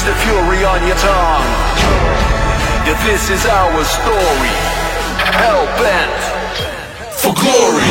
the fury on your tongue. Yeah, this is our story. Hell bent for glory.